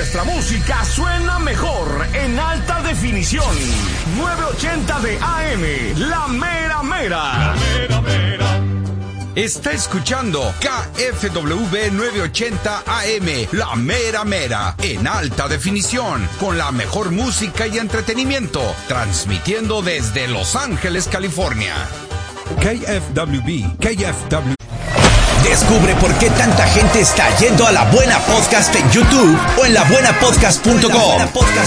nuestra música suena mejor en alta definición. 980 de AM, La Mera Mera. La Mera Mera. Está escuchando KFWB 980 AM, La Mera Mera, en alta definición, con la mejor música y entretenimiento, transmitiendo desde Los Ángeles, California. KFWB. Descubre por qué tanta gente está yendo a La Buena Podcast en YouTube o en labuenapodcast.com.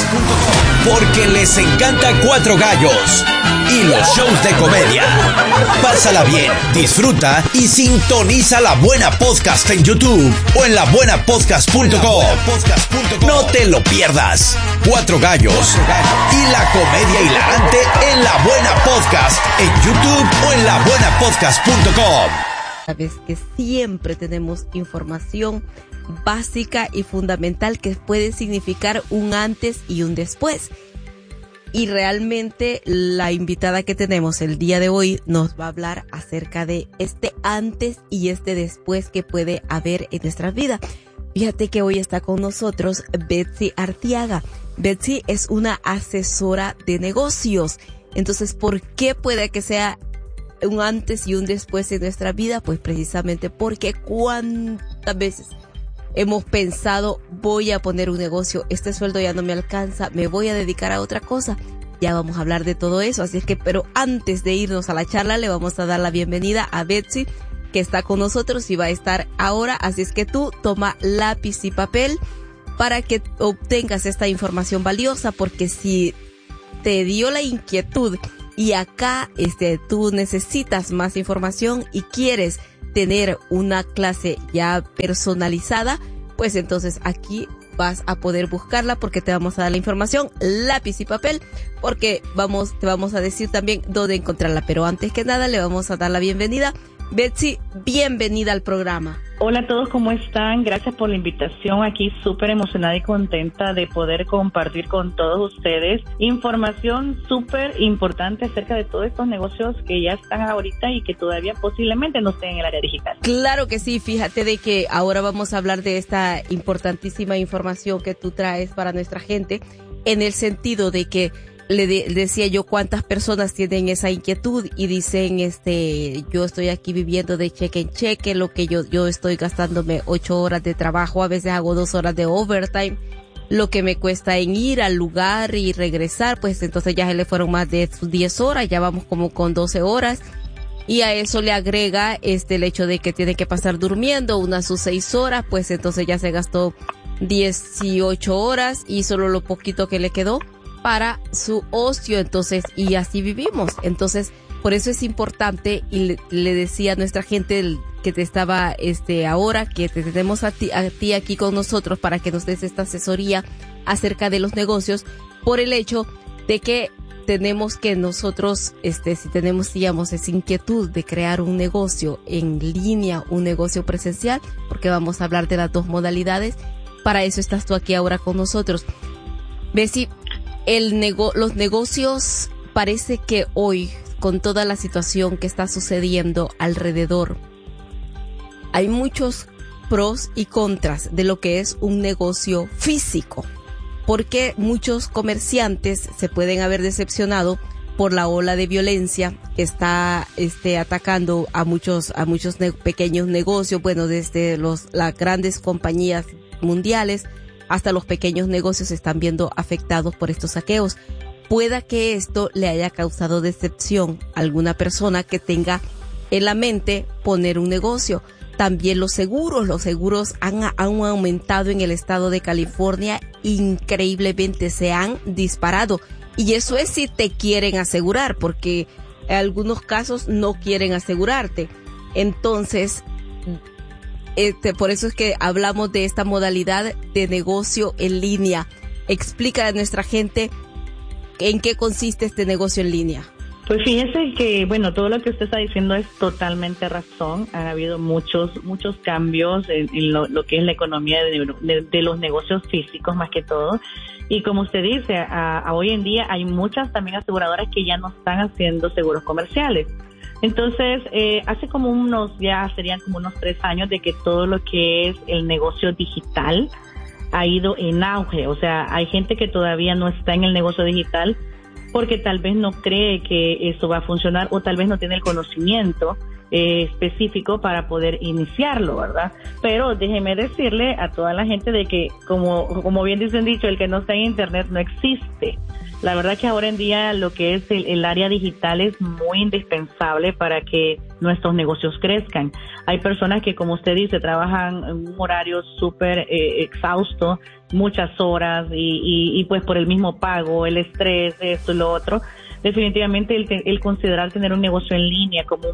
Porque les encanta Cuatro Gallos y los shows de comedia. Pásala bien, disfruta y sintoniza La Buena Podcast en YouTube o en labuenapodcast.com. No te lo pierdas. Cuatro Gallos y la comedia hilarante en La Buena Podcast en YouTube o en labuenapodcast.com. Sabes que siempre tenemos información básica y fundamental que puede significar un antes y un después. Y realmente la invitada que tenemos el día de hoy nos va a hablar acerca de este antes y este después que puede haber en nuestra vida. Fíjate que hoy está con nosotros Betsy Arteaga. Betsy es una asesora de negocios. Entonces, ¿por qué puede que sea un antes y un después en nuestra vida? Pues precisamente porque cuántas veces hemos pensado, voy a poner un negocio, este sueldo ya no me alcanza, me voy a dedicar a otra cosa. Ya vamos a hablar de todo eso, así es que, pero antes de irnos a la charla, le vamos a dar la bienvenida a Betsy, que está con nosotros y va a estar ahora, así es que tú toma lápiz y papel para que obtengas esta información valiosa, porque si te dio la inquietud y acá tú necesitas más información y quieres tener una clase ya personalizada, pues entonces aquí vas a poder buscarla, porque te vamos a dar la información, lápiz y papel, porque te vamos a decir también dónde encontrarla. Pero antes que nada le vamos a dar la bienvenida. Betsy, bienvenida al programa. Hola a todos, ¿cómo están? Gracias por la invitación. Aquí súper emocionada y contenta de poder compartir con todos ustedes información súper importante acerca de todos estos negocios que ya están ahorita y que todavía posiblemente no estén en el área digital. Claro que sí, fíjate de que ahora vamos a hablar de esta importantísima información que tú traes para nuestra gente, en el sentido de que decía yo cuántas personas tienen esa inquietud y dicen, yo estoy aquí viviendo de cheque en cheque, lo que yo estoy gastándome 8 horas de trabajo, a veces hago 2 horas de overtime, lo que me cuesta en ir al lugar y regresar, pues entonces ya se le fueron más de 10 horas, ya vamos como con 12 horas. Y a eso le agrega el hecho de que tiene que pasar durmiendo unas sus 6 horas, pues entonces ya se gastó 18 horas y solo lo poquito que le quedó para su ocio, entonces, y así vivimos. Entonces, por eso es importante, y le decía a nuestra gente que te estaba ahora, que te tenemos a ti aquí con nosotros para que nos des esta asesoría acerca de los negocios, por el hecho de que tenemos que nosotros, si tenemos, digamos, esa inquietud de crear un negocio en línea, un negocio presencial, porque vamos a hablar de las dos modalidades, para eso estás tú aquí ahora con nosotros. Betsy, los negocios, parece que hoy, con toda la situación que está sucediendo alrededor, hay muchos pros y contras de lo que es un negocio físico, porque muchos comerciantes se pueden haber decepcionado por la ola de violencia que está atacando a muchos pequeños negocios, bueno, desde las grandes compañías mundiales hasta los pequeños negocios se están viendo afectados por estos saqueos. Pueda que esto le haya causado decepción a alguna persona que tenga en la mente poner un negocio. También los seguros han aumentado en el estado de California, increíblemente se han disparado. Y eso es si te quieren asegurar, porque en algunos casos no quieren asegurarte. Entonces, por eso es que hablamos de esta modalidad de negocio en línea. Explica a nuestra gente en qué consiste este negocio en línea. Pues fíjese que, bueno, todo lo que usted está diciendo es totalmente razón. Han habido muchos cambios en lo que es la economía de los negocios físicos más que todo. Y como usted dice, hoy en día hay muchas también aseguradoras que ya no están haciendo seguros comerciales. Entonces, hace como serían como unos 3 años de que todo lo que es el negocio digital ha ido en auge. O sea, hay gente que todavía no está en el negocio digital porque tal vez no cree que eso va a funcionar o tal vez no tiene el conocimiento específico para poder iniciarlo, ¿verdad? Pero déjeme decirle a toda la gente de que, como bien dicen dicho, el que no está en internet no existe. La verdad que ahora en día lo que es el área digital es muy indispensable para que nuestros negocios crezcan. Hay personas que, como usted dice, trabajan en un horario súper exhausto, muchas horas y pues por el mismo pago, el estrés, esto y lo otro. Definitivamente el considerar tener un negocio en línea como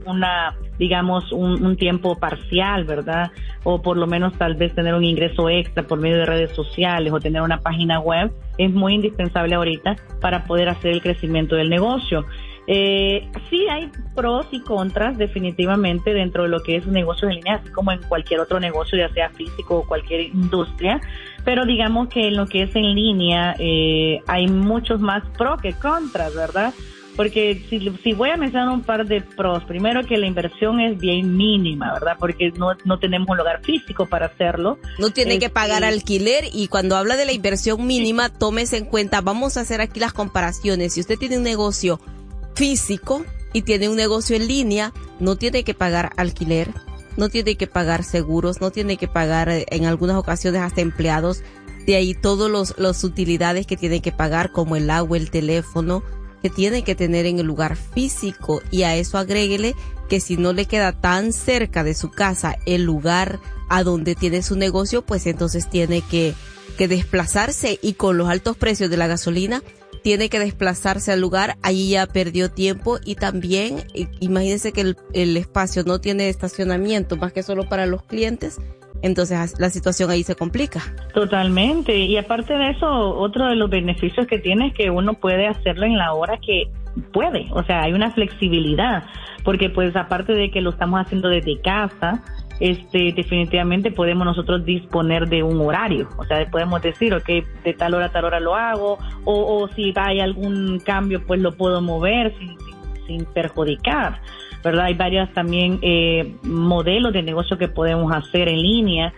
un tiempo parcial, ¿verdad? O por lo menos tal vez tener un ingreso extra por medio de redes sociales o tener una página web es muy indispensable ahorita para poder hacer el crecimiento del negocio. Sí hay pros y contras definitivamente dentro de lo que es un negocio en línea, así como en cualquier otro negocio, ya sea físico o cualquier industria, pero digamos que en lo que es en línea hay muchos más pros que contras, ¿verdad? Porque si voy a mencionar un par de pros, primero que la inversión es bien mínima, ¿verdad? Porque no tenemos un lugar físico para hacerlo. No tiene que pagar alquiler, y cuando habla de la inversión mínima, tómese en cuenta, vamos a hacer aquí las comparaciones. Si usted tiene un negocio físico y tiene un negocio en línea, no tiene que pagar alquiler, no tiene que pagar seguros, no tiene que pagar en algunas ocasiones hasta empleados, de ahí todos los utilidades que tiene que pagar como el agua, el teléfono, que tiene que tener en el lugar físico. Y a eso agréguele que si no le queda tan cerca de su casa el lugar a donde tiene su negocio, pues entonces tiene que desplazarse, y con los altos precios de la gasolina tiene que desplazarse al lugar, ahí ya perdió tiempo. Y también imagínense que el espacio no tiene estacionamiento más que solo para los clientes, entonces la situación ahí se complica. Totalmente, y aparte de eso, otro de los beneficios que tiene es que uno puede hacerlo en la hora que puede, o sea, hay una flexibilidad, porque pues aparte de que lo estamos haciendo desde casa, definitivamente podemos nosotros disponer de un horario, o sea, podemos decir, okay, de tal hora a tal hora lo hago, o si hay algún cambio, pues lo puedo mover sin perjudicar, ¿verdad? Hay varias también modelos de negocio que podemos hacer en línea.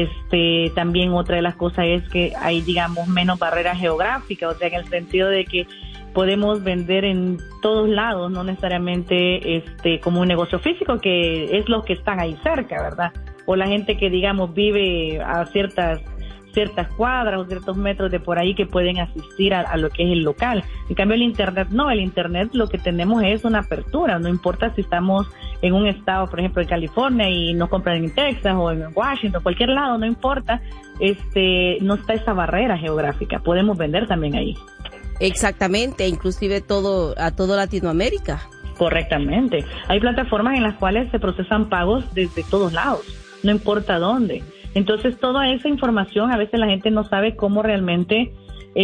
También otra de las cosas es que hay, digamos, menos barreras geográficas, o sea, en el sentido de que podemos vender en todos lados, no necesariamente como un negocio físico, que es los que están ahí cerca, ¿verdad? O la gente que, digamos, vive a ciertas cuadras o ciertos metros de por ahí, que pueden asistir a lo que es el local. En cambio el internet no, el internet lo que tenemos es una apertura, no importa si estamos en un estado, por ejemplo en California, y nos compran en Texas o en Washington, cualquier lado, no importa, no está esa barrera geográfica, podemos vender también ahí. Exactamente, inclusive a todo Latinoamérica. Correctamente, hay plataformas en las cuales se procesan pagos desde todos lados, no importa dónde. Entonces, toda esa información, a veces la gente no sabe cómo realmente,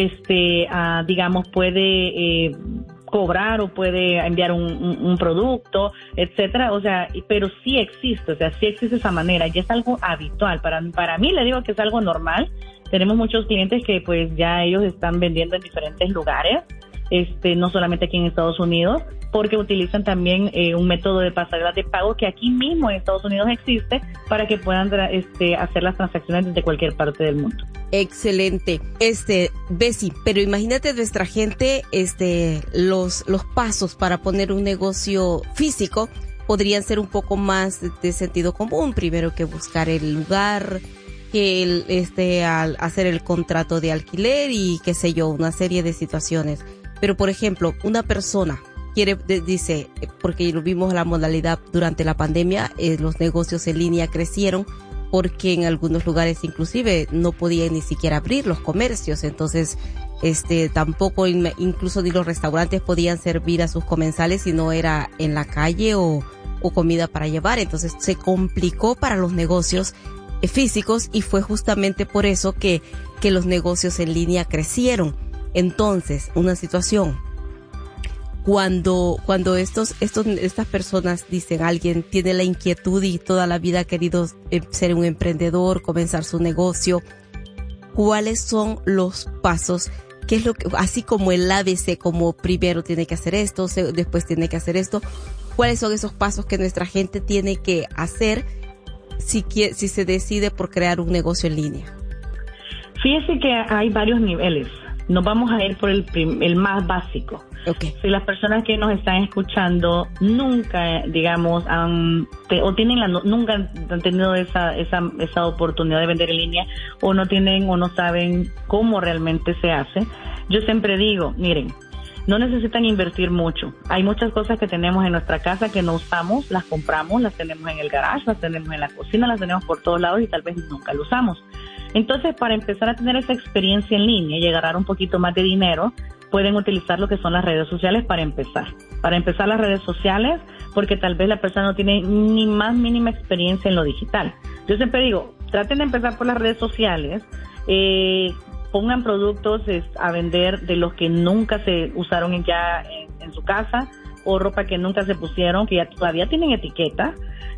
digamos, puede cobrar o puede enviar un producto, etcétera. O sea, pero sí existe esa manera, y es algo habitual. Para mí, le digo que es algo normal. Tenemos muchos clientes que, pues, ya ellos están vendiendo en diferentes lugares, no solamente aquí en Estados Unidos, porque utilizan también un método de pasarela de pago que aquí mismo en Estados Unidos existe, para que puedan hacer las transacciones desde cualquier parte del mundo. Excelente. Bessie, pero imagínate nuestra gente, los pasos para poner un negocio físico podrían ser un poco más de sentido común. Primero que buscar el lugar, que al hacer el contrato de alquiler y qué sé yo, una serie de situaciones. Pero por ejemplo, una persona dice, porque lo vimos la modalidad durante la pandemia, los negocios en línea crecieron porque en algunos lugares inclusive no podían ni siquiera abrir los comercios, entonces tampoco incluso ni los restaurantes podían servir a sus comensales si no era en la calle o comida para llevar. Entonces se complicó para los negocios físicos, y fue justamente por eso que los negocios en línea crecieron. Entonces, una situación, cuando estas personas dicen, alguien tiene la inquietud y toda la vida ha querido ser un emprendedor, comenzar su negocio, ¿cuáles son los pasos? ¿Qué es lo que, así como el ABC, como primero tiene que hacer esto, después tiene que hacer esto? ¿Cuáles son esos pasos que nuestra gente tiene que hacer si se decide por crear un negocio en línea? Fíjese que hay varios niveles. Nos vamos a ir por el más básico. Okay. Si las personas que nos están escuchando nunca, digamos, nunca han tenido esa oportunidad de vender en línea, o no tienen o no saben cómo realmente se hace, yo siempre digo, miren, no necesitan invertir mucho. Hay muchas cosas que tenemos en nuestra casa que no usamos, las compramos, las tenemos en el garage, las tenemos en la cocina, las tenemos por todos lados y tal vez nunca lo usamos. Entonces, para empezar a tener esa experiencia en línea y agarrar un poquito más de dinero, pueden utilizar lo que son las redes sociales para empezar. Para empezar las redes sociales, porque tal vez la persona no tiene ni más mínima experiencia en lo digital. Yo siempre digo, traten de empezar por las redes sociales, pongan productos a vender de los que nunca se usaron en su casa, o ropa que nunca se pusieron, que ya todavía tienen etiqueta,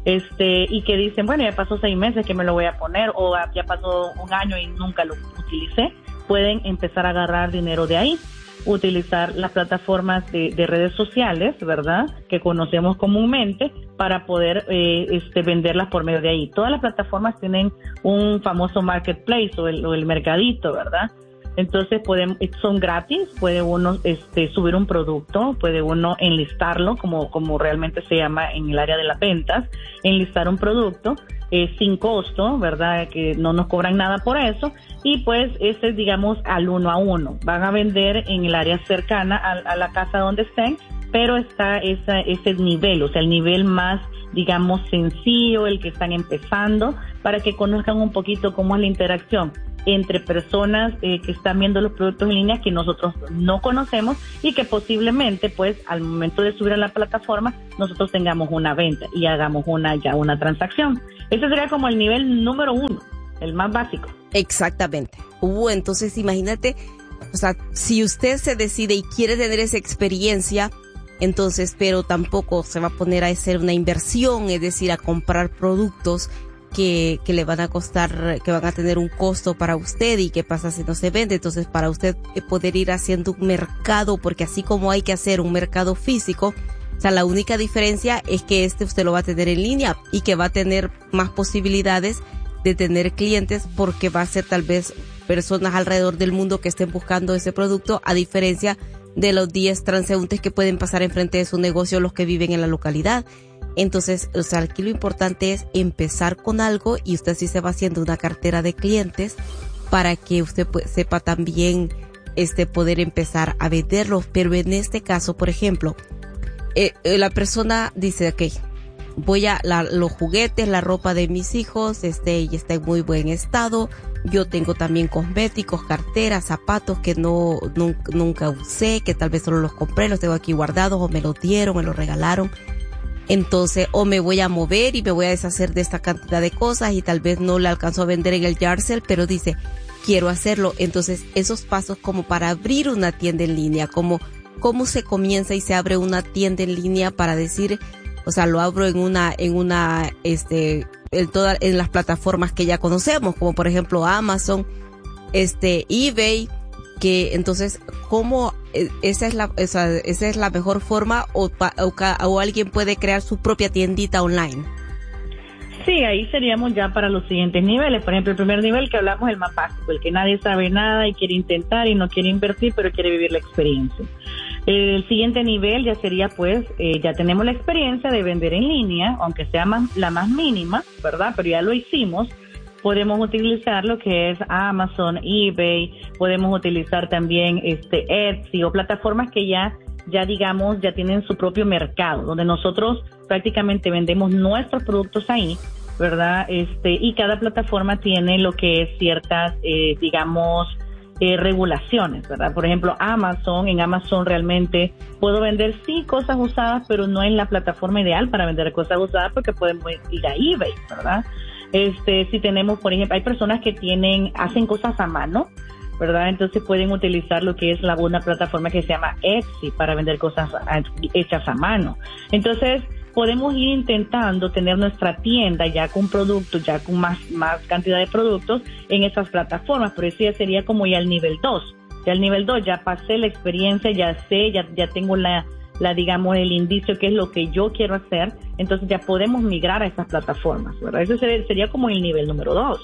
y que dicen, bueno, ya pasó 6 meses que me lo voy a poner, o ya pasó 1 año y nunca lo utilicé. Pueden empezar a agarrar dinero de ahí, utilizar las plataformas de redes sociales, ¿verdad?, que conocemos comúnmente, para poder venderlas por medio de ahí. Todas las plataformas tienen un famoso marketplace o el mercadito, ¿verdad? Entonces son gratis, puede uno subir un producto, puede uno enlistarlo, como realmente se llama en el área de las ventas, enlistar un producto sin costo, ¿verdad?, que no nos cobran nada por eso, y pues digamos al 1 a 1. Van a vender en el área cercana a la casa donde estén, pero está ese nivel, o sea, el nivel más, digamos, sencillo, el que están empezando, para que conozcan un poquito cómo es la interacción entre personas que están viendo los productos en línea que nosotros no conocemos, y que posiblemente, pues, al momento de subir a la plataforma, nosotros tengamos una venta y hagamos una transacción. Ese sería como el nivel número 1, el más básico. Exactamente. Entonces imagínate, o sea, si usted se decide y quiere tener esa experiencia, entonces, pero tampoco se va a poner a hacer una inversión, es decir, a comprar productos que le van a costar, que van a tener un costo para usted, y qué pasa si no se vende. Entonces, para usted poder ir haciendo un mercado, porque así como hay que hacer un mercado físico, o sea, la única diferencia es que usted lo va a tener en línea, y que va a tener más posibilidades de tener clientes, porque va a ser tal vez personas alrededor del mundo que estén buscando ese producto, a diferencia de los 10 transeúntes que pueden pasar enfrente de su negocio, los que viven en la localidad. Entonces, o sea, aquí lo importante es empezar con algo, y usted sí se va haciendo una cartera de clientes para que usted sepa también poder empezar a venderlos. Pero en este caso, por ejemplo, la persona dice, ok, voy a los juguetes, la ropa de mis hijos, y está en muy buen estado. Yo tengo también cosméticos, carteras, zapatos que nunca usé, que tal vez solo los compré, los tengo aquí guardados, o me los dieron, me los regalaron. Entonces, o me voy a mover y me voy a deshacer de esta cantidad de cosas, y tal vez no le alcanzo a vender en el yard sale, pero dice, quiero hacerlo. Entonces, esos pasos como para abrir una tienda en línea, cómo se comienza y se abre una tienda en línea, para decir, o sea, lo abro en las plataformas que ya conocemos, como por ejemplo Amazon, eBay, que entonces, ¿cómo esa es la mejor forma, o alguien puede crear su propia tiendita online? Sí, ahí seríamos ya para los siguientes niveles. Por ejemplo, el primer nivel que hablamos, el más básico, el que nadie sabe nada y quiere intentar y no quiere invertir, pero quiere vivir la experiencia. El siguiente nivel ya sería, pues, ya tenemos la experiencia de vender en línea, aunque sea la más mínima, ¿verdad? Pero ya lo hicimos. Podemos utilizar lo que es Amazon, eBay, podemos utilizar también Etsy, o plataformas que ya digamos, ya tienen su propio mercado, donde nosotros prácticamente vendemos nuestros productos ahí, ¿verdad? Y cada plataforma tiene lo que es ciertas, regulaciones, ¿verdad? Por ejemplo, en Amazon realmente puedo vender sí cosas usadas, pero no es la plataforma ideal para vender cosas usadas, porque podemos ir a eBay, ¿verdad? Si tenemos, por ejemplo, hay personas que hacen cosas a mano, ¿verdad? Entonces pueden utilizar lo que es una plataforma que se llama Etsy para vender cosas hechas a mano. Entonces podemos ir intentando tener nuestra tienda ya con productos, ya con más cantidad de productos en esas plataformas, pero eso ya sería como ya el nivel 2. Ya el nivel 2 ya pasé la experiencia, ya sé, ya tengo digamos, el indicio que es lo que yo quiero hacer, entonces ya podemos migrar a esas plataformas, ¿verdad? Eso sería como el nivel número 2.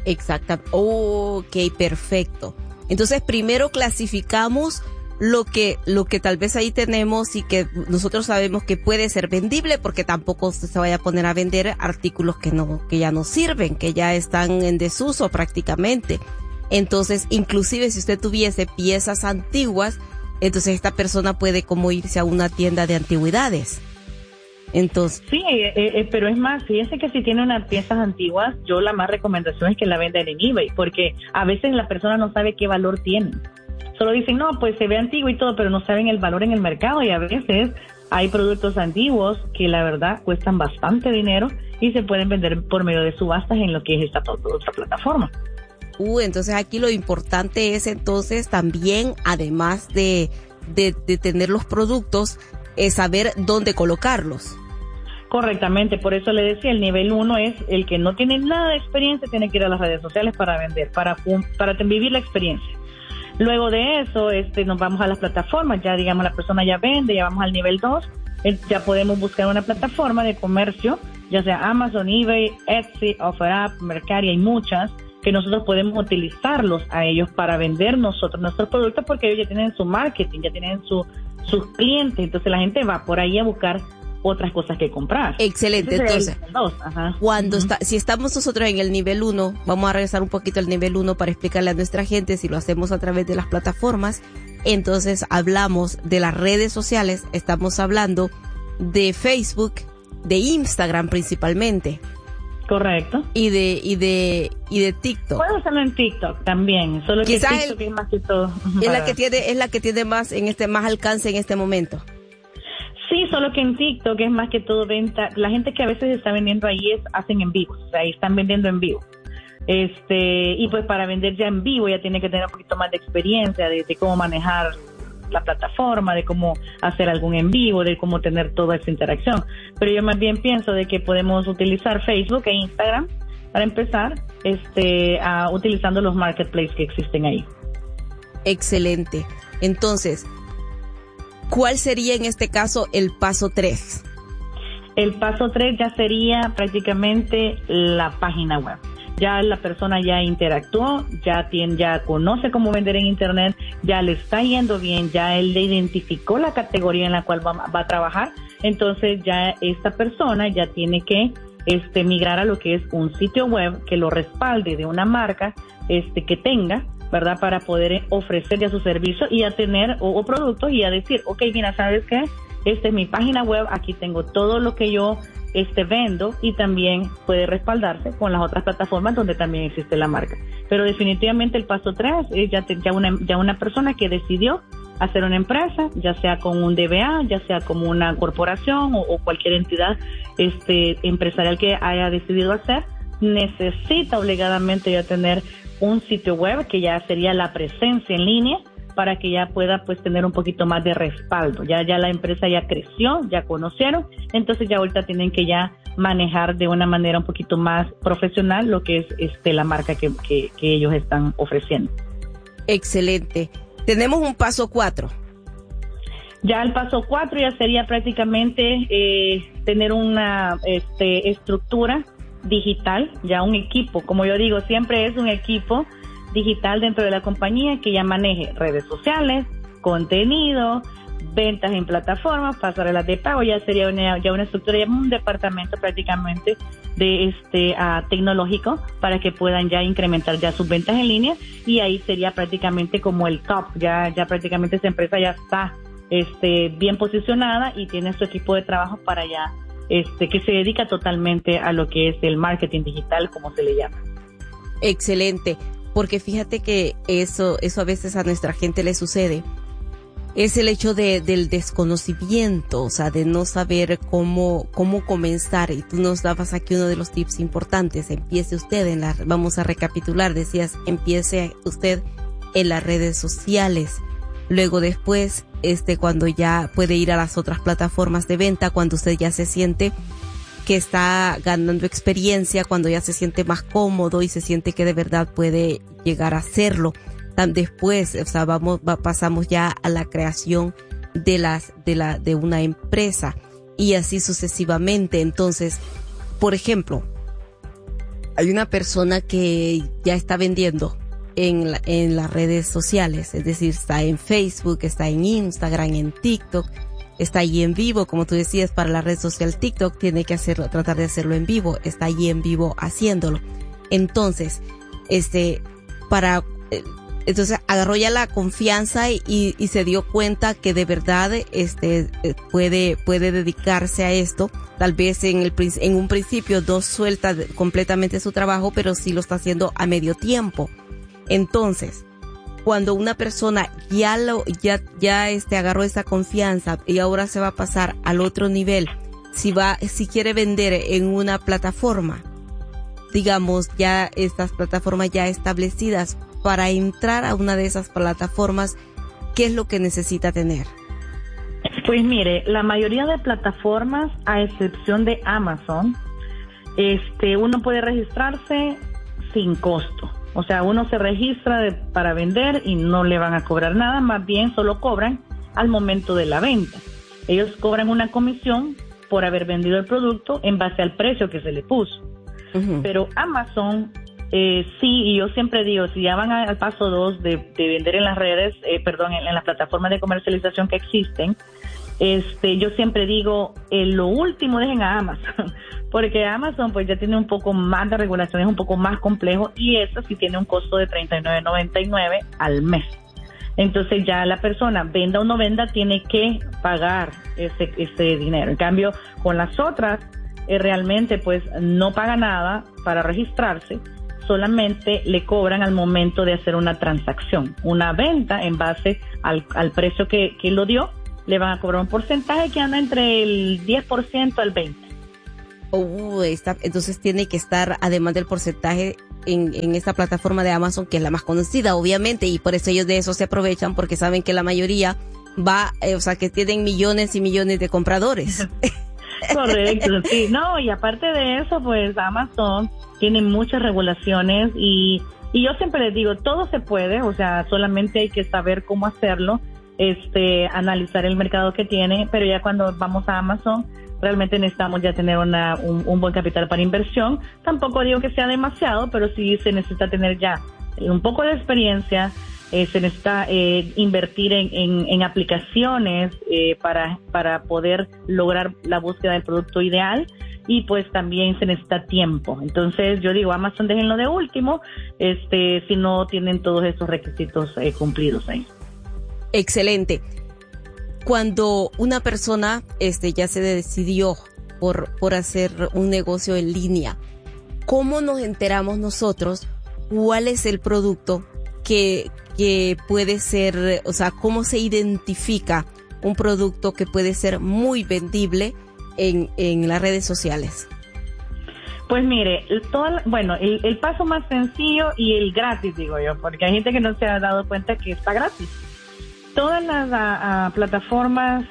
Exacto. Ok, perfecto. Entonces, primero clasificamos lo que tal vez ahí tenemos y que nosotros sabemos que puede ser vendible, porque tampoco usted se vaya a poner a vender artículos que ya no sirven, que ya están en desuso prácticamente. Entonces, inclusive si usted tuviese piezas antiguas, entonces esta persona puede como irse a una tienda de antigüedades. Entonces, sí, pero es más, fíjese que si tiene unas piezas antiguas, yo la más recomendación es que la vendan en eBay, porque a veces la persona no sabe qué valor tiene. Solo dicen, no, pues se ve antiguo y todo, pero no saben el valor en el mercado, y a veces hay productos antiguos que la verdad cuestan bastante dinero y se pueden vender por medio de subastas en lo que es esta plataforma. Entonces aquí lo importante es entonces también, además de tener los productos, es saber dónde colocarlos. Correctamente, por eso le decía, el nivel 1 es el que no tiene nada de experiencia, tiene que ir a las redes sociales para vender, para vivir la experiencia. Luego de eso, nos vamos a las plataformas, ya digamos la persona ya vende, ya vamos al nivel 2, ya podemos buscar una plataforma de comercio, ya sea Amazon, eBay, Etsy, OfferUp, Mercari, hay muchas, que nosotros podemos utilizarlos a ellos para vender nosotros nuestros productos, porque ellos ya tienen su marketing, ya tienen sus clientes, entonces la gente va por ahí a buscar otras cosas que comprar. Excelente. Entonces, si estamos nosotros en el nivel 1, vamos a regresar un poquito al nivel 1 para explicarle a nuestra gente, si lo hacemos a través de las plataformas, entonces hablamos de las redes sociales, estamos hablando de Facebook, de Instagram principalmente. Correcto. Y de TikTok. Puedo hacerlo en TikTok también, solo que quizás TikTok es más que todo. Es la que tiene más más alcance en este momento. Sí, solo que en TikTok es más que todo venta. La gente que a veces está vendiendo ahí hacen en vivo, o sea, ahí están vendiendo en vivo. Y pues para vender ya en vivo ya tiene que tener un poquito más de experiencia de cómo manejar la plataforma, de cómo hacer algún en vivo, de cómo tener toda esa interacción. Pero yo más bien pienso de que podemos utilizar Facebook e Instagram para empezar, utilizando los marketplaces que existen ahí. Excelente. Entonces, ¿cuál sería en este caso el paso 3? El paso 3 ya sería prácticamente la página web. Ya la persona ya interactuó, ya conoce cómo vender en internet, ya le está yendo bien, ya él le identificó la categoría en la cual va a trabajar. Entonces ya esta persona ya tiene que migrar a lo que es un sitio web que lo respalde de una marca que tenga, ¿verdad? Para poder ofrecer ya su servicio y a tener o productos y a decir, ok, mira, ¿sabes qué? Esta es mi página web, aquí tengo todo lo que yo vendo, y también puede respaldarse con las otras plataformas donde también existe la marca. Pero definitivamente el paso 3 es ya una persona que decidió hacer una empresa, ya sea con un DBA, ya sea como una corporación o cualquier entidad empresarial que haya decidido hacer, necesita obligadamente ya tener un sitio web que ya sería la presencia en línea, para que ya pueda pues tener un poquito más de respaldo. Ya la empresa ya creció, ya conocieron, entonces ya ahorita tienen que ya manejar de una manera un poquito más profesional lo que es la marca que ellos están ofreciendo. Excelente. Tenemos un paso 4. Ya el paso 4 ya sería prácticamente tener una estructura digital, ya un equipo, como yo digo, siempre es un equipo digital dentro de la compañía que ya maneje redes sociales, contenido, ventas en plataformas, pasarelas de pago. Ya sería una estructura, ya un departamento prácticamente de tecnológico para que puedan ya incrementar ya sus ventas en línea, y ahí sería prácticamente como el top. Ya prácticamente esa empresa ya está bien posicionada y tiene su equipo de trabajo para ya que se dedica totalmente a lo que es el marketing digital, como se le llama. Excelente. Porque fíjate que eso a veces a nuestra gente le sucede. Es el hecho del desconocimiento, o sea, de no saber cómo comenzar. Y tú nos dabas aquí uno de los tips importantes. Empiece usted vamos a recapitular, decías, empiece usted en las redes sociales. Luego después, cuando ya puede ir a las otras plataformas de venta, cuando usted ya se siente que está ganando experiencia, cuando ya se siente más cómodo y se siente que de verdad puede llegar a hacerlo. Después, o sea, pasamos ya a la creación de una empresa, y así sucesivamente. Entonces, por ejemplo, hay una persona que ya está vendiendo en las redes sociales, es decir, está en Facebook, está en Instagram, en TikTok, está ahí en vivo, como tú decías, para la red social TikTok tiene que tratar de hacerlo en vivo, está ahí en vivo haciéndolo. Entonces, entonces agarró ya la confianza y se dio cuenta que de verdad puede dedicarse a esto. Tal vez en un principio no suelta completamente su trabajo, pero sí lo está haciendo a medio tiempo. Entonces, cuando una persona ya agarró esa confianza y ahora se va a pasar al otro nivel, si quiere vender en una plataforma, digamos, ya estas plataformas ya establecidas, para entrar a una de esas plataformas, ¿qué es lo que necesita tener? Pues mire, la mayoría de plataformas, a excepción de Amazon, uno puede registrarse sin costo. O sea, uno se registra para vender y no le van a cobrar nada, más bien solo cobran al momento de la venta. Ellos cobran una comisión por haber vendido el producto en base al precio que se le puso. Uh-huh. Pero Amazon, sí, y yo siempre digo, si ya van al paso 2 de vender en las redes, en las plataformas de comercialización que existen, yo siempre digo, lo último dejen a Amazon, porque Amazon pues ya tiene un poco más de regulación, es un poco más complejo, y eso sí tiene un costo de $39.99 al mes. Entonces ya la persona, venda o no venda, tiene que pagar ese dinero. En cambio, con las otras, realmente pues no paga nada para registrarse, solamente le cobran al momento de hacer una transacción, una venta en base al precio que lo dio. Le van a cobrar un porcentaje que anda entre el 10% al 20%. Entonces tiene que estar, además del porcentaje, en esta plataforma de Amazon, que es la más conocida, obviamente, y por eso ellos de eso se aprovechan, porque saben que la mayoría que tienen millones y millones de compradores. Correcto, sí. No, y aparte de eso, pues Amazon tiene muchas regulaciones y yo siempre les digo, todo se puede, o sea, solamente hay que saber cómo hacerlo. Analizar el mercado que tiene, pero ya cuando vamos a Amazon realmente necesitamos ya tener un buen capital para inversión. Tampoco digo que sea demasiado, pero sí se necesita tener ya un poco de experiencia, se necesita invertir en aplicaciones para poder lograr la búsqueda del producto ideal, y pues también se necesita tiempo. Entonces yo digo, Amazon déjenlo de último, si no tienen todos esos requisitos cumplidos ahí. Excelente. Cuando una persona ya se decidió por hacer un negocio en línea, ¿cómo nos enteramos nosotros cuál es el producto que puede ser, o sea, cómo se identifica un producto que puede ser muy vendible en las redes sociales? Pues mire, el paso más sencillo y el gratis, digo yo, porque hay gente que no se ha dado cuenta que está gratis. Todas las plataformas,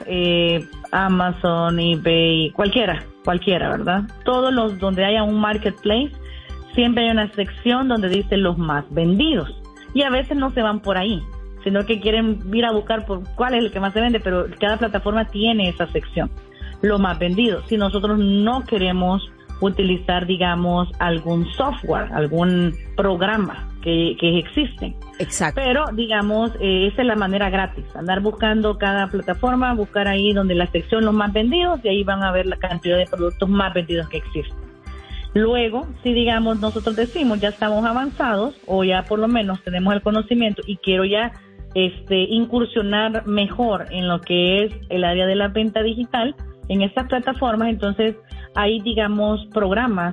Amazon, eBay, cualquiera, ¿verdad? Todos los donde haya un marketplace, siempre hay una sección donde dice los más vendidos. Y a veces no se van por ahí, sino que quieren ir a buscar por cuál es el que más se vende, pero cada plataforma tiene esa sección, los más vendidos. Si nosotros no queremos utilizar, digamos, algún software, algún programa que existen. Exacto. Pero, digamos, esa es la manera gratis, andar buscando cada plataforma, buscar ahí donde la sección los más vendidos, y ahí van a ver la cantidad de productos más vendidos que existen. Luego, si digamos nosotros decimos ya estamos avanzados, o ya por lo menos tenemos el conocimiento y quiero ya incursionar mejor en lo que es el área de la venta digital en estas plataformas, entonces hay, digamos, programas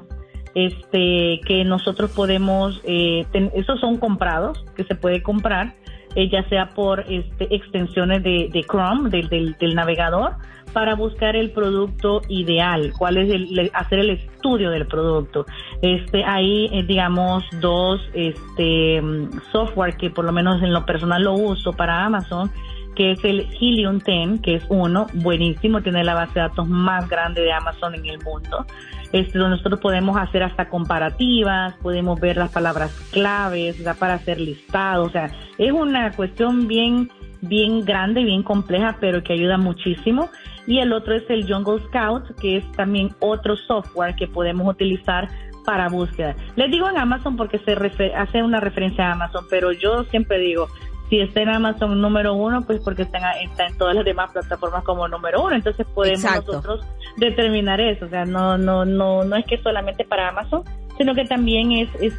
que nosotros podemos, esos son comprados, que se puede comprar, ya sea por extensiones de Chrome, del navegador, para buscar el producto ideal, cuál es hacer el estudio del producto. Hay, digamos, dos software que por lo menos en lo personal lo uso para Amazon, que es el Helium 10, que es uno buenísimo, tiene la base de datos más grande de Amazon en el mundo, donde nosotros podemos hacer hasta comparativas, podemos ver las palabras claves, da para hacer listados, o sea, es una cuestión bien grande, bien compleja, pero que ayuda muchísimo. Y el otro es el Jungle Scout, que es también otro software que podemos utilizar para búsqueda. Les digo en Amazon porque hace una referencia a Amazon, pero yo siempre digo, si está en Amazon número 1, pues porque está en todas las demás plataformas como número 1, entonces podemos nosotros determinar eso. O sea, no es que solamente para Amazon, sino que también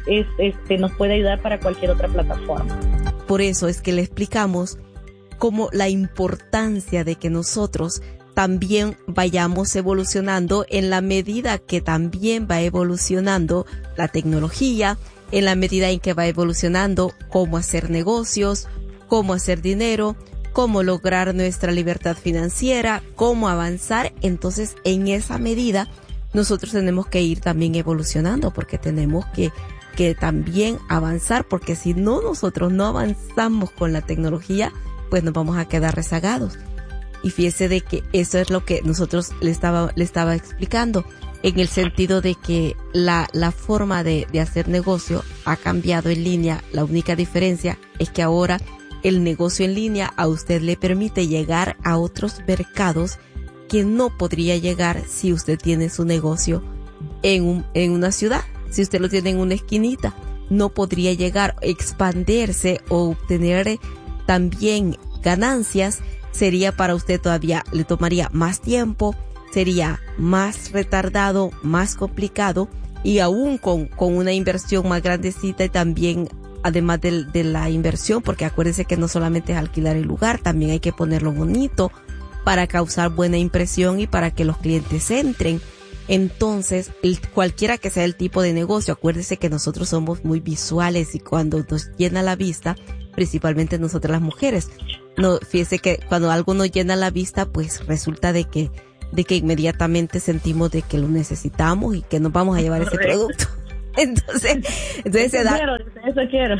nos puede ayudar para cualquier otra plataforma. Por eso es que le explicamos como la importancia de que nosotros también vayamos evolucionando en la medida que también va evolucionando la tecnología, en la medida en que va evolucionando cómo hacer negocios, cómo hacer dinero, cómo lograr nuestra libertad financiera, cómo avanzar. Entonces, en esa medida, nosotros tenemos que ir también evolucionando, porque tenemos que también avanzar, porque si no, nosotros no avanzamos con la tecnología, pues nos vamos a quedar rezagados. Y fíjese de que eso es lo que nosotros le estaba explicando, en el sentido de que la forma de hacer negocio ha cambiado en línea. La única diferencia es que ahora el negocio en línea a usted le permite llegar a otros mercados que no podría llegar si usted tiene su negocio en una ciudad. Si usted lo tiene en una esquinita, no podría llegar, expandirse o obtener también ganancias. Sería para usted todavía, le tomaría más tiempo, sería más retardado, más complicado, y aún con una inversión más grandecita, y también además de la inversión, porque acuérdense que no solamente es alquilar el lugar, también hay que ponerlo bonito para causar buena impresión y para que los clientes entren. Entonces, cualquiera que sea el tipo de negocio, acuérdese que nosotros somos muy visuales, y cuando nos llena la vista, principalmente nosotras las mujeres, fíjese que cuando algo nos llena la vista, pues resulta de que inmediatamente sentimos de que lo necesitamos y que nos vamos a llevar ese producto. Entonces se da. Eso quiero.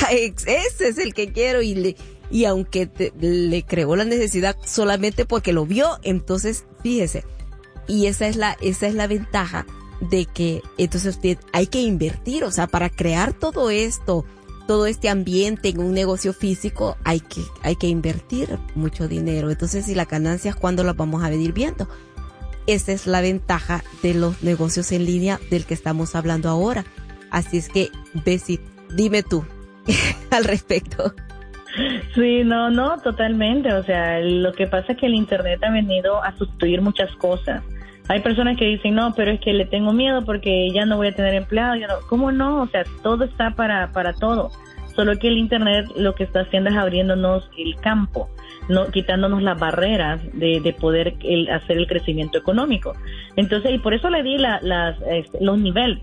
Ese es el que quiero, y aunque le creó la necesidad solamente porque lo vio, entonces fíjese. Y esa es la ventaja de que entonces usted hay que invertir, o sea, para crear todo este ambiente en un negocio físico hay que invertir mucho dinero. Entonces, ¿y las ganancias cuándo las vamos a venir viendo? Esa es la ventaja de los negocios en línea del que estamos hablando ahora. Así es que, Bessie, dime tú al respecto. Sí, no, totalmente. O sea, lo que pasa es que el Internet ha venido a sustituir muchas cosas. Hay personas que dicen, no, pero es que le tengo miedo porque ya no voy a tener empleado. ¿Cómo no? O sea, todo está para todo. Solo que el Internet lo que está haciendo es abriéndonos el campo, no quitándonos las barreras de poder hacer el crecimiento económico. Entonces, y por eso le di los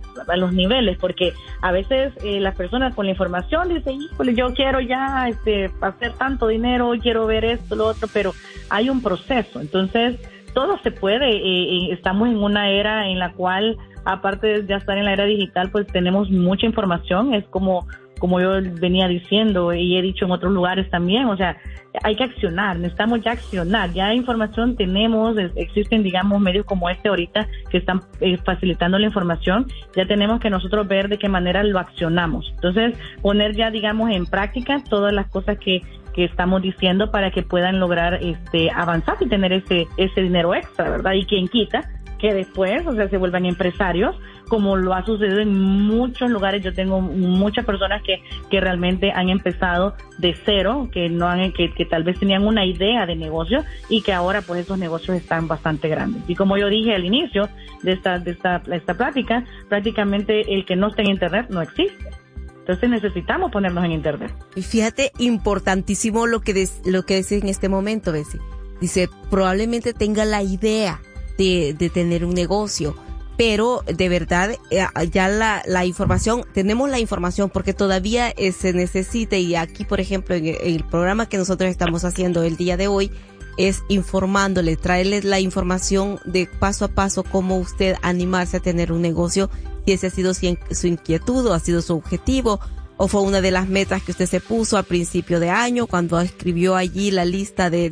niveles, porque a veces las personas con la información dicen, híjole, yo quiero ya hacer tanto dinero, quiero ver esto, lo otro, pero hay un proceso. Entonces, todo se puede. Estamos en una era en la cual, aparte de ya estar en la era digital, pues tenemos mucha información. Es como yo venía diciendo y he dicho en otros lugares también, o sea, hay que accionar, necesitamos ya accionar, ya información tenemos, existen, digamos, medios como ahorita que están facilitando la información, ya tenemos que nosotros ver de qué manera lo accionamos. Entonces, poner ya, digamos, en práctica todas las cosas que estamos diciendo para que puedan lograr avanzar y tener ese dinero extra, ¿verdad? Y quien quita que después, o sea, se vuelvan empresarios, como lo ha sucedido en muchos lugares. Yo tengo muchas personas que realmente han empezado de cero, que tal vez tenían una idea de negocio y que ahora pues esos negocios están bastante grandes. Y como yo dije al inicio de esta plática, prácticamente el que no está en Internet no existe. Entonces necesitamos ponernos en Internet. Y fíjate, importantísimo lo que dice en este momento, Bessie. Dice, probablemente tenga la idea de tener un negocio, pero de verdad ya la información, tenemos la información porque todavía se necesita, y aquí por ejemplo en el programa que nosotros estamos haciendo el día de hoy es informándole, traerles la información de paso a paso cómo usted animarse a tener un negocio, si ese ha sido su inquietud o ha sido su objetivo o fue una de las metas que usted se puso al principio de año cuando escribió allí la lista de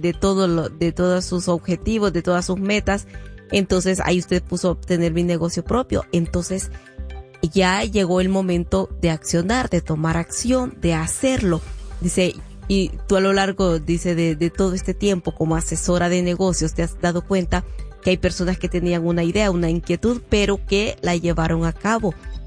todos sus objetivos, de todas sus metas. Entonces ahí usted puso obtener mi negocio propio. Entonces ya llegó el momento de accionar, de tomar acción, de hacerlo. Dice, y tú a lo largo, dice, de todo este tiempo como asesora de negocios, te has dado cuenta que hay personas que tenían una idea, una inquietud, pero que la llevaron a cabo.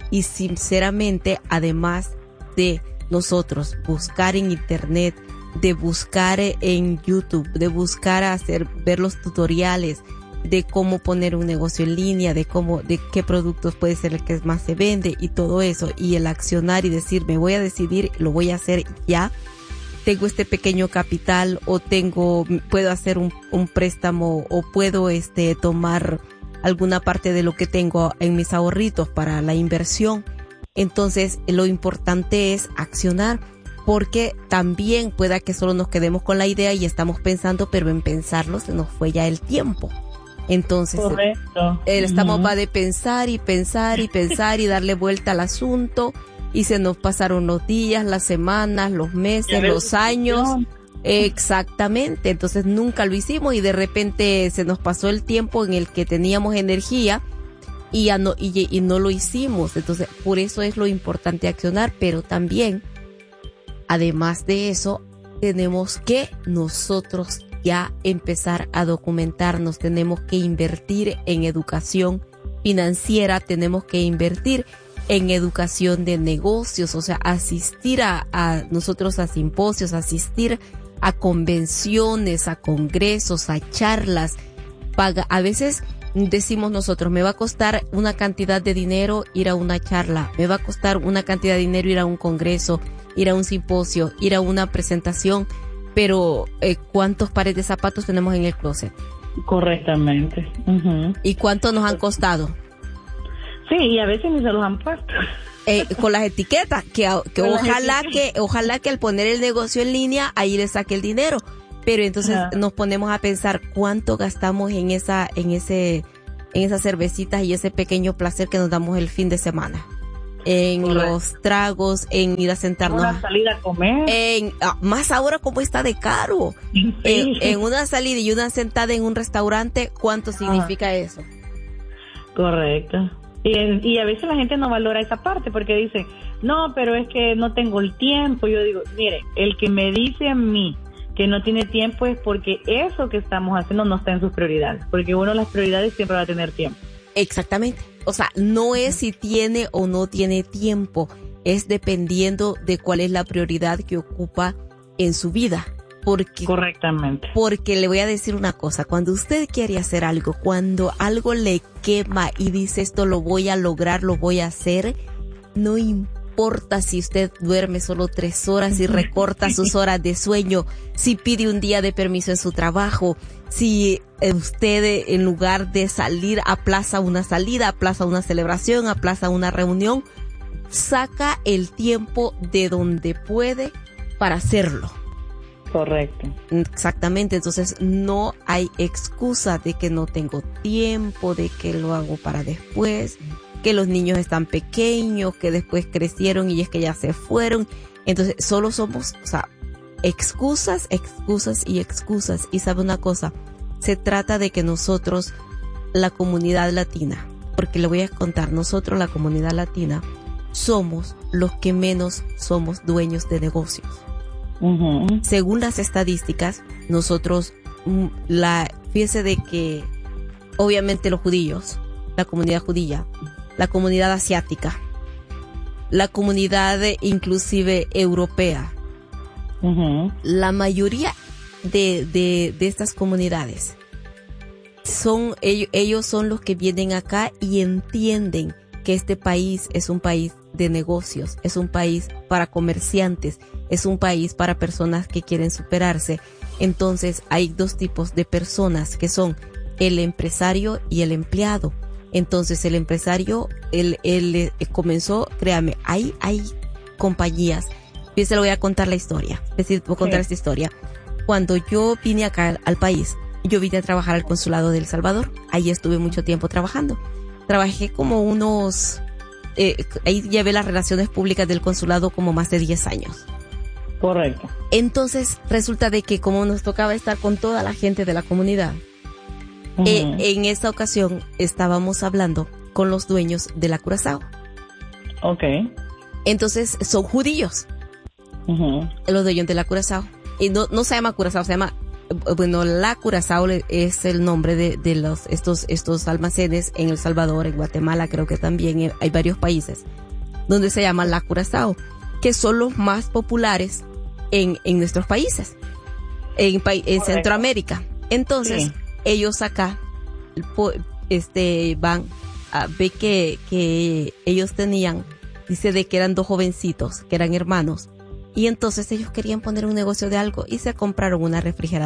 Y sinceramente, además de nosotros buscar en internet, de buscar en YouTube, de buscar ver los tutoriales de cómo poner un negocio en línea, de qué productos puede ser el que más se vende y todo eso, y el accionar y decir, me voy a decidir, lo voy a hacer ya. Tengo este pequeño capital, o puedo hacer un préstamo, o puedo tomar alguna parte de lo que tengo en mis ahorritos para la inversión. Entonces, lo importante es accionar, porque también pueda que solo nos quedemos con la idea y estamos pensando, pero en pensarlo se nos fue ya el tiempo. Entonces, estamos va de pensar y pensar y pensar y darle vuelta al asunto, y se nos pasaron los días, las semanas, los meses, los años. Exactamente. Entonces nunca lo hicimos, y de repente se nos pasó el tiempo en el que teníamos energía y ya no, y no lo hicimos. Entonces, por eso es lo importante accionar, pero también, además de eso, tenemos que nosotros ya empezar a documentarnos, tenemos que invertir en educación financiera, tenemos que invertir en educación de negocios, o sea, asistir a nosotros a simposios, asistir a convenciones, a congresos, a charlas. A veces decimos nosotros, me va a costar una cantidad de dinero ir a una charla, me va a costar una cantidad de dinero ir a un congreso, ir a un simposio, ir a una presentación, pero ¿cuántos pares de zapatos tenemos en el closet? Correctamente. Uh-huh. ¿Y cuánto nos han costado? Sí, y a veces ni se los han puesto. Con las etiquetas, que ojalá que al poner el negocio en línea, ahí le saque el dinero. Pero entonces nos ponemos a pensar cuánto gastamos en esas cervecitas y ese pequeño placer que nos damos el fin de semana. En Correcto. Los tragos, en ir a sentarnos. Una salida a comer. Más ahora como está de caro. Sí. En una salida y una sentada en un restaurante, ¿cuánto significa eso? Correcto. Y a veces la gente no valora esa parte porque dice, no, pero es que no tengo el tiempo. Yo digo, mire, el que me dice a mí que no tiene tiempo es porque eso que estamos haciendo no está en sus prioridades, porque uno de las prioridades siempre va a tener tiempo. Exactamente. O sea, no es si tiene o no tiene tiempo, es dependiendo de cuál es la prioridad que ocupa en su vida. Correctamente. Porque le voy a decir una cosa, cuando usted quiere hacer algo, cuando algo le quema y dice esto lo voy a lograr, lo voy a hacer, no importa si usted duerme solo 3 horas y recorta sus horas de sueño, si pide un día de permiso en su trabajo, si usted en lugar de salir aplaza una salida, aplaza una celebración, aplaza una reunión, saca el tiempo de donde puede para hacerlo. Correcto. Exactamente, entonces no hay excusa de que no tengo tiempo, de que lo hago para después, que los niños están pequeños, que después crecieron y es que ya se fueron. Entonces solo somos, excusas, excusas y excusas. Y sabe una cosa, se trata de que nosotros, la comunidad latina, porque le voy a contar, nosotros la comunidad latina somos los que menos somos dueños de negocios. Uh-huh. Según las estadísticas, nosotros, fíjese de que obviamente los judíos, la comunidad judía, la comunidad asiática, la comunidad inclusive europea, uh-huh. La mayoría de estas comunidades ellos son los que vienen acá y entienden que este país es un país de negocios, es un país para comerciantes, es un país para personas que quieren superarse. Entonces hay 2 tipos de personas que son el empresario y el empleado. Entonces el empresario, él comenzó, créame, hay compañías. Yo se lo voy a contar la historia, es decir, voy a contar esta historia. Cuando yo vine acá al país, yo vine a trabajar al consulado de El Salvador. Ahí estuve mucho tiempo trabajando. Trabajé como ahí llevé las relaciones públicas del consulado como más de 10 años. Correcto. Entonces resulta de que como nos tocaba estar con toda la gente de la comunidad, uh-huh. En esta ocasión estábamos hablando con los dueños de la Curazao. Okay. Estos son judíos, uh-huh. Los dueños de la Curazao. Y no se llama Curazao, se llama, la Curazao es el nombre de estos almacenes en El Salvador, en Guatemala, creo que también hay varios países. donde se llama la Curazao, que son los más populares en nuestros países, en Centroamérica. Entonces, sí, ellos acá van a ver que ellos tenían, dice de que eran 2 jovencitos, que eran hermanos, y entonces ellos querían poner un negocio de algo y se compraron una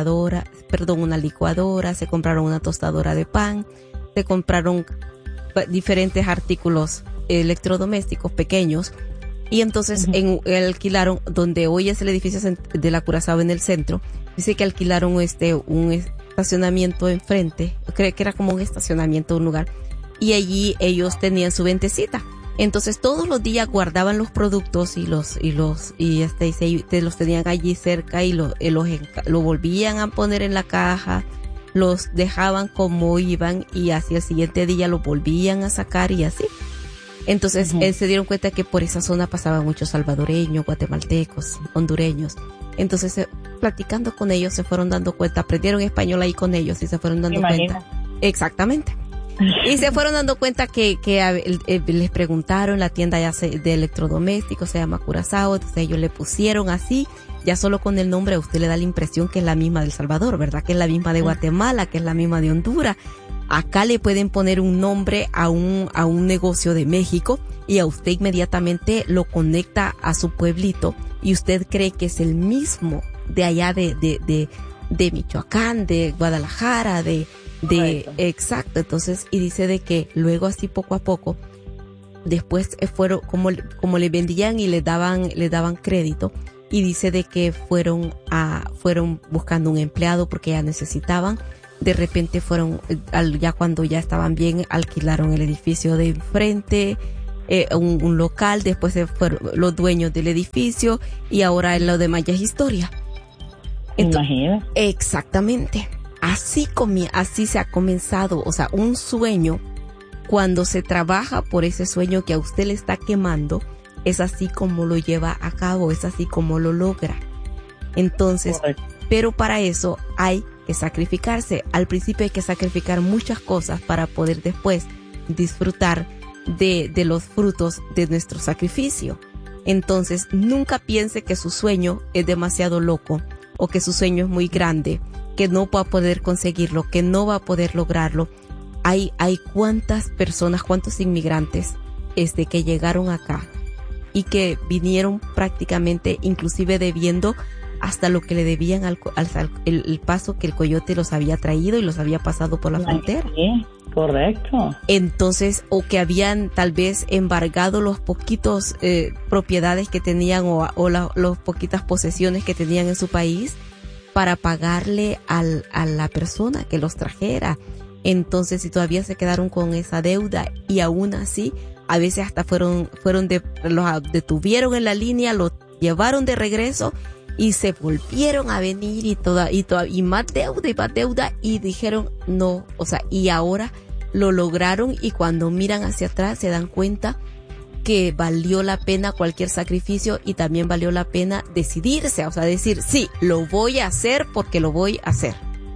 una licuadora, se compraron una tostadora de pan, se compraron diferentes artículos electrodomésticos pequeños, y entonces alquilaron, donde hoy es el edificio de la Curazao en el centro, dice que alquilaron un estacionamiento enfrente, creo que era como un estacionamiento, un lugar, y allí ellos tenían su ventecita. Entonces todos los días guardaban los productos y los tenían allí cerca y lo volvían a poner en la caja, los dejaban como iban y hacia el siguiente día los volvían a sacar y así. Entonces se dieron cuenta que por esa zona pasaban muchos salvadoreños, guatemaltecos, hondureños. Entonces platicando con ellos se fueron dando cuenta, aprendieron español ahí con ellos y se fueron dando cuenta. Exactamente. Y se fueron dando cuenta que les preguntaron, la tienda ya de electrodomésticos se llama Curazao, entonces ellos le pusieron así, ya solo con el nombre a usted le da la impresión que es la misma del Salvador, ¿verdad? Que es la misma de Guatemala, que es la misma de Honduras. Acá le pueden poner un nombre a un negocio de México y a usted inmediatamente lo conecta a su pueblito y usted cree que es el mismo de allá de Michoacán, de Guadalajara, exacto. Entonces, y dice de que luego así poco a poco, después fueron, como le vendían y le daban crédito, y dice de que fueron buscando un empleado porque ya necesitaban. De repente fueron, ya cuando ya estaban bien, alquilaron el edificio de enfrente, un local, después se fueron los dueños del edificio, y ahora lo demás ya es historia. Imagina. Exactamente. Así se ha comenzado, o sea, un sueño, cuando se trabaja por ese sueño que a usted le está quemando, es así como lo lleva a cabo, es así como lo logra. Entonces, correcto. Pero para eso hay que sacrificarse. Al principio hay que sacrificar muchas cosas para poder después disfrutar de los frutos de nuestro sacrificio. Entonces, nunca piense que su sueño es demasiado loco o que su sueño es muy grande, que no va a poder conseguirlo, que no va a poder lograrlo. Hay cuántas personas, cuántos inmigrantes que llegaron acá y que vinieron prácticamente inclusive debiendo hasta lo que le debían el paso que el coyote los había traído y los había pasado por la frontera. Sí, correcto. Entonces, o que habían tal vez embargado los poquitos propiedades que tenían o las poquitas posesiones que tenían en su país para pagarle a la persona que los trajera. Entonces, si todavía se quedaron con esa deuda, y aún así, a veces hasta los detuvieron en la línea, los llevaron de regreso y se volvieron a venir y más deuda, y dijeron no, o sea, y ahora lo lograron, y cuando miran hacia atrás se dan cuenta que valió la pena cualquier sacrificio, y también valió la pena decidirse, o sea, decir, sí, lo voy a hacer porque lo voy a hacer.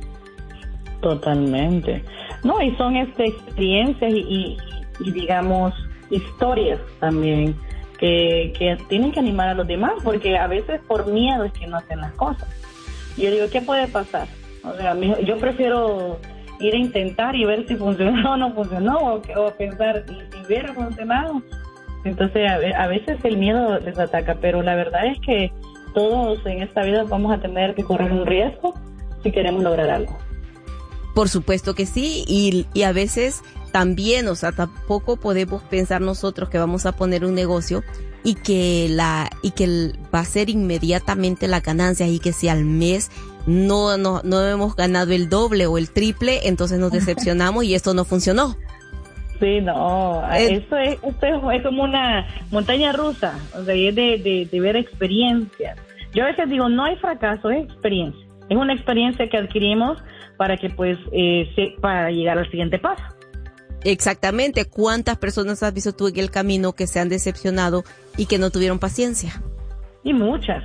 Totalmente. No, y son experiencias y digamos, historias también que tienen que animar a los demás, porque a veces por miedo es que no hacen las cosas. Yo digo, ¿qué puede pasar? O sea, yo prefiero ir a intentar y ver si funcionó o no funcionó, o pensar, ¿y si hubiera funcionado? Entonces, a veces el miedo les ataca, pero la verdad es que todos en esta vida vamos a tener que correr un riesgo si queremos lograr algo. Por supuesto que sí, y a veces también, o sea, tampoco podemos pensar nosotros que vamos a poner un negocio y que va a ser inmediatamente la ganancia, y que si al mes no hemos ganado el doble o el triple, entonces nos decepcionamos y esto no funcionó. Sí, no, esto es como una montaña rusa, o sea, es de ver experiencias. Yo a veces digo, no hay fracaso, es experiencia. Es una experiencia que adquirimos para que para llegar al siguiente paso. Exactamente. ¿Cuántas personas has visto tú en el camino que se han decepcionado y que no tuvieron paciencia? Y muchas.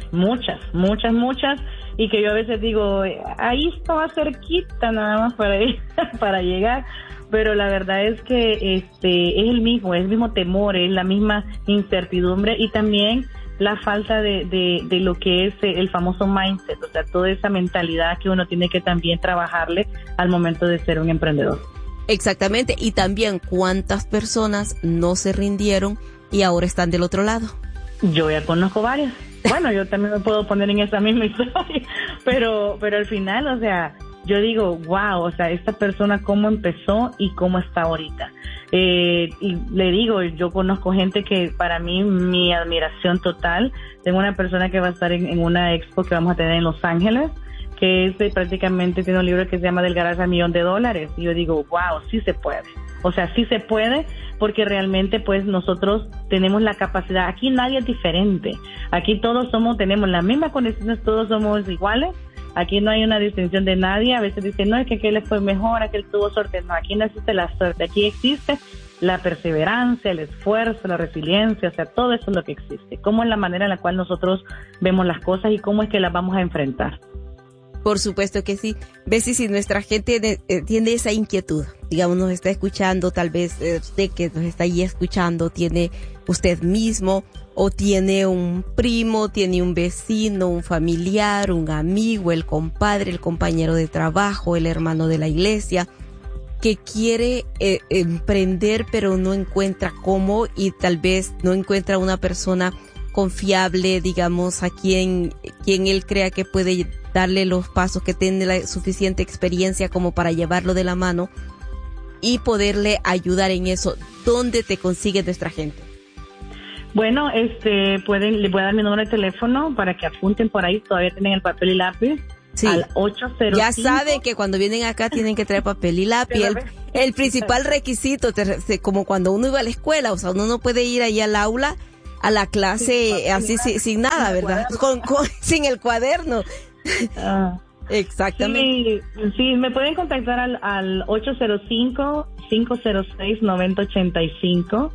Y que yo a veces digo, ahí estaba cerquita nada más para llegar, pero la verdad es que es el mismo temor, es la misma incertidumbre y también la falta de lo que es el famoso mindset, o sea, toda esa mentalidad que uno tiene que también trabajarle al momento de ser un emprendedor. Exactamente, y también cuántas personas no se rindieron y ahora están del otro lado. Yo ya conozco varias. Bueno, yo también me puedo poner en esa misma historia, pero al final, o sea, yo digo, wow, o sea, esta persona cómo empezó y cómo está ahorita. Y le digo, yo conozco gente que para mí, mi admiración total, tengo una persona que va a estar en una expo que vamos a tener en Los Ángeles, que es prácticamente, tiene un libro que se llama Del Garaje al $1,000,000, y yo digo, wow, sí se puede. O sea, sí se puede, porque realmente pues nosotros tenemos la capacidad, aquí nadie es diferente, aquí todos tenemos las mismas condiciones, todos somos iguales, aquí no hay una distinción de nadie. A veces dicen, no, es que aquel le fue mejor, aquel tuvo suerte. No, aquí no existe la suerte, aquí existe la perseverancia, el esfuerzo, la resiliencia, o sea, todo eso es lo que existe. Cómo es la manera en la cual nosotros vemos las cosas y cómo es que las vamos a enfrentar. Por supuesto que sí. Bessie, si nuestra gente tiene esa inquietud, digamos, nos está escuchando, tal vez usted que nos está ahí escuchando, tiene usted mismo o tiene un primo, tiene un vecino, un familiar, un amigo, el compadre, el compañero de trabajo, el hermano de la iglesia, que quiere emprender pero no encuentra cómo y tal vez no encuentra una persona confiable, digamos, a quien él crea que puede darle los pasos, que tiene la suficiente experiencia como para llevarlo de la mano y poderle ayudar en eso. ¿Dónde te consigue nuestra gente? Bueno, le voy a dar mi número de teléfono para que apunten por ahí, todavía tienen el papel y lápiz. Sí. Al 805. Ya saben que cuando vienen acá tienen que traer papel y lápiz. El principal requisito, como cuando uno iba a la escuela, o sea, uno no puede ir ahí al aula, a la clase, así sin nada, ¿verdad? Sin el cuaderno. Exactamente. Sí, me pueden contactar al 805-506-9085.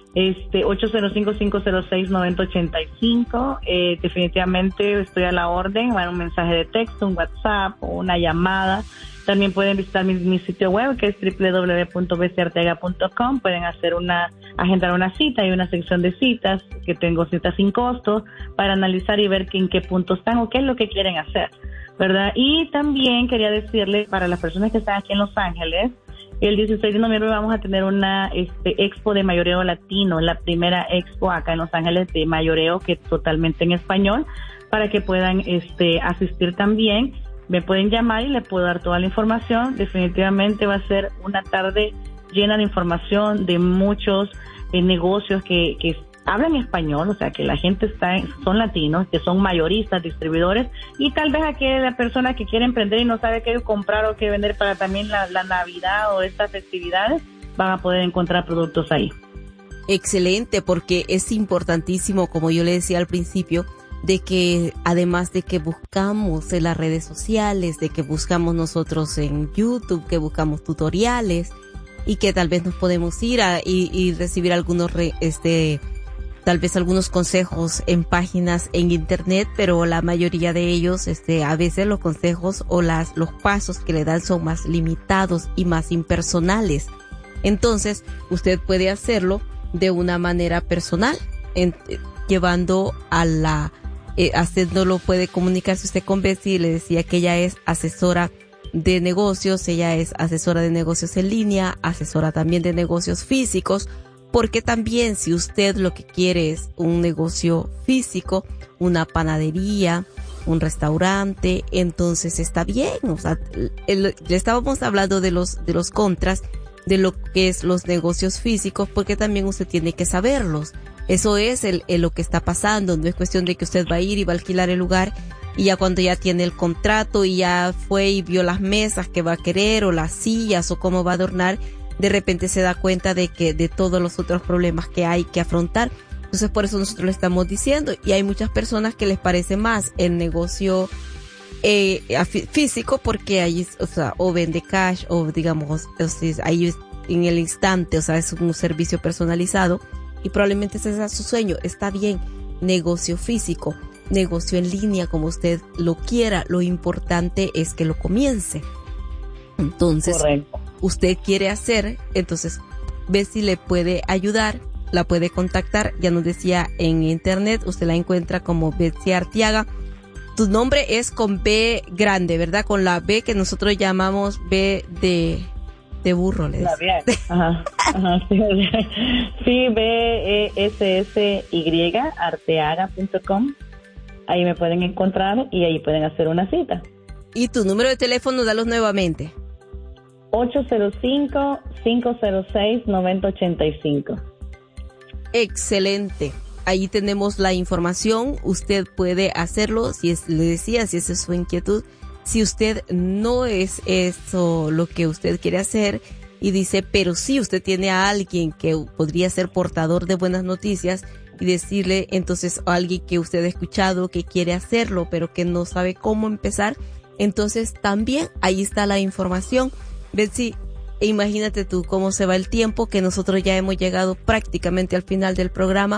805-506-9085. Definitivamente estoy a la orden. Van un mensaje de texto, un WhatsApp o una llamada. También pueden visitar mi sitio web, que es www.bessiartega.com. Pueden agendar una cita. Hay una sección de citas, que tengo citas sin costo, para analizar y ver en qué punto están o qué es lo que quieren hacer, ¿verdad? Y también quería decirles, para las personas que están aquí en Los Ángeles, el 16 de noviembre vamos a tener una expo de mayoreo latino, la primera expo acá en Los Ángeles de mayoreo, que es totalmente en español, para que puedan asistir también. Me pueden llamar y les puedo dar toda la información. Definitivamente va a ser una tarde llena de información de muchos negocios que hablan español, o sea, que la gente son latinos, que son mayoristas, distribuidores, y tal vez aquella persona que quiere emprender y no sabe qué comprar o qué vender para también la Navidad o estas festividades, van a poder encontrar productos ahí. Excelente, porque es importantísimo, como yo le decía al principio, de que además de que buscamos en las redes sociales, de que buscamos nosotros en YouTube, que buscamos tutoriales y que tal vez nos podemos ir y recibir algunos tal vez algunos consejos en páginas en internet, pero la mayoría de ellos, a veces los consejos o los pasos que le dan son más limitados y más impersonales. Entonces, usted puede hacerlo de una manera personal, llevando haciéndolo, puede comunicarse usted con Bessie. Le decía que ella es asesora de negocios, ella es asesora de negocios en línea, asesora también de negocios físicos, porque también si usted lo que quiere es un negocio físico, una panadería, un restaurante, entonces está bien. O sea, le estábamos hablando de los contras de lo que es los negocios físicos, porque también usted tiene que saberlos. Eso es lo que está pasando. No es cuestión de que usted va a ir y va a alquilar el lugar y ya cuando ya tiene el contrato y ya fue y vio las mesas que va a querer o las sillas o cómo va a adornar, de repente se da cuenta de todos los otros problemas que hay que afrontar. Entonces por eso nosotros le estamos diciendo, y hay muchas personas que les parece más el negocio físico, porque ahí, o sea, o vende cash o digamos, ahí en el instante, o sea, es un servicio personalizado y probablemente ese sea su sueño. Está bien, negocio físico, negocio en línea, como usted lo quiera, lo importante es que lo comience. Entonces, correcto. usted quiere hacer, entonces ve si le puede ayudar, la puede contactar. Ya nos decía en internet, usted la encuentra como Betsy Arteaga. Tu nombre es con B grande, ¿verdad? Con la B que nosotros llamamos B de burro, le decía. Ajá, sí, BESSY, arteaga.com. Ahí me pueden encontrar y ahí pueden hacer una cita. ¿Y tu número de teléfono, dalos nuevamente? 805-506-9085. Excelente. Ahí tenemos la información. Usted puede hacerlo, le decía, si esa es su inquietud. Si usted no es eso lo que usted quiere hacer y dice, pero sí, usted tiene a alguien que podría ser portador de buenas noticias, y decirle entonces a alguien que usted ha escuchado que quiere hacerlo, pero que no sabe cómo empezar, entonces también ahí está la información. Betsy, imagínate tú cómo se va el tiempo, que nosotros ya hemos llegado prácticamente al final del programa.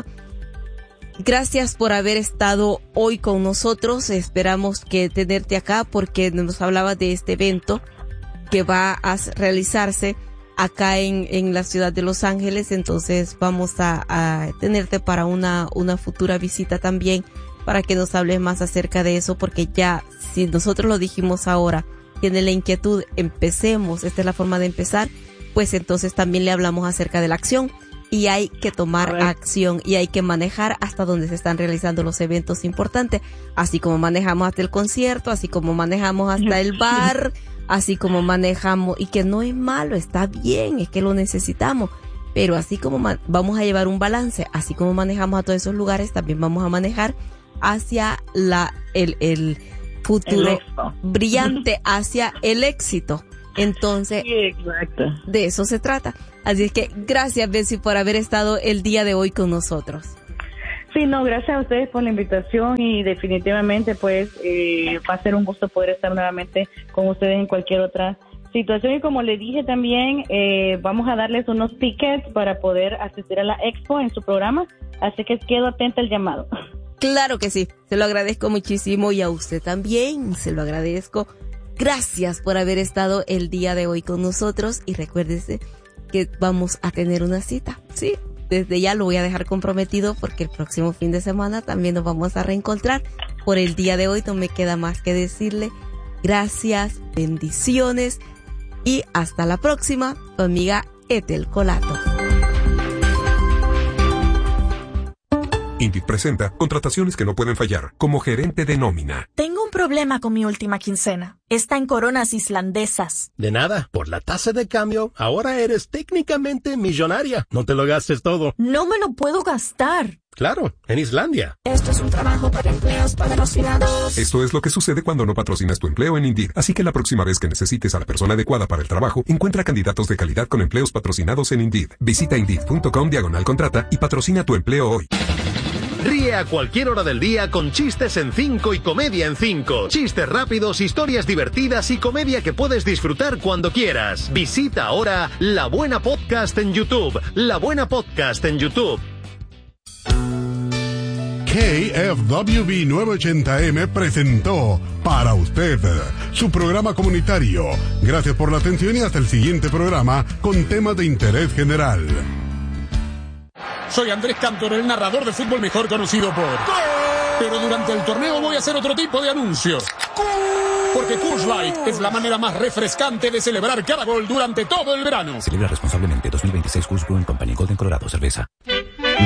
Gracias por haber estado hoy con nosotros. Esperamos que tenerte acá porque nos hablabas de este evento que va a realizarse acá en la ciudad de Los Ángeles. Entonces vamos a tenerte para una futura visita también, para que nos hables más acerca de eso, porque ya si nosotros lo dijimos ahora, tiene la inquietud, empecemos, esta es la forma de empezar, pues entonces también le hablamos acerca de la acción. Y hay que tomar acción y hay que manejar hasta donde se están realizando los eventos importantes, así como manejamos hasta el concierto, así como manejamos hasta el bar, así como manejamos, y que no es malo, está bien, es que lo necesitamos, pero así como vamos a llevar un balance, así como manejamos a todos esos lugares, también vamos a manejar hacia el futuro brillante, hacia el éxito. Entonces, sí, exacto, de eso se trata. Así es que gracias, Betsy, por haber estado el día de hoy con nosotros. Sí, no, gracias a ustedes por la invitación y definitivamente pues va a ser un gusto poder estar nuevamente con ustedes en cualquier otra situación. Y como le dije también, vamos a darles unos tickets para poder asistir a la expo en su programa, así que quedo atenta al llamado. Claro que sí, se lo agradezco muchísimo y a usted también, se lo agradezco. Gracias por haber estado el día de hoy con nosotros y recuérdese que vamos a tener una cita, sí, desde ya lo voy a dejar comprometido porque el próximo fin de semana también nos vamos a reencontrar. Por el día de hoy no me queda más que decirle gracias, bendiciones y hasta la próxima, tu amiga Ethel Colato. Indeed presenta contrataciones que no pueden fallar, como gerente de nómina. Tengo un problema con mi última quincena. Está en coronas islandesas. De nada, por la tasa de cambio, ahora eres técnicamente millonaria. No te lo gastes todo. No me lo puedo gastar. Claro, en Islandia. Esto es un trabajo para empleos patrocinados. Esto es lo que sucede cuando no patrocinas tu empleo en Indeed. Así que la próxima vez que necesites a la persona adecuada para el trabajo, encuentra candidatos de calidad con empleos patrocinados en Indeed. Visita Indeed.com/contrata y patrocina tu empleo hoy. Ríe a cualquier hora del día con Chistes en 5 y Comedia en 5. Chistes rápidos, historias divertidas y comedia que puedes disfrutar cuando quieras. Visita ahora La Buena Podcast en YouTube. La Buena Podcast en YouTube. KFWB 980M presentó para usted su programa comunitario. Gracias por la atención y hasta el siguiente programa con temas de interés general. Soy Andrés Cantor, el narrador de fútbol mejor conocido por... ¡Gol! Pero durante el torneo voy a hacer otro tipo de anuncios. ¡Gol! Porque Coors Light es la manera más refrescante de celebrar cada gol durante todo el verano. Celebra responsablemente. 2026 Coors Brewing Company, Golden, Colorado, cerveza.